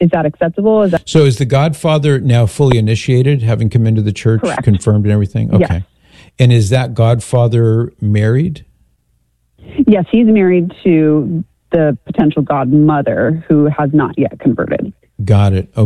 Is that acceptable? Is that So is the godfather now fully initiated, having come into the church, correct? confirmed and everything? Okay. Yes. And is that godfather married? Yes, he's married to the potential godmother who has not yet converted. Got it.